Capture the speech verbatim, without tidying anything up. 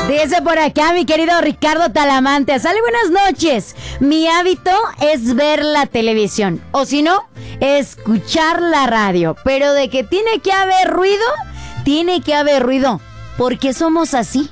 Dice por acá mi querido Ricardo Talamante. Sale, buenas noches. Mi hábito es ver la televisión. O si no, escuchar la radio. Pero de que tiene que haber ruido, tiene que haber ruido. Porque somos así.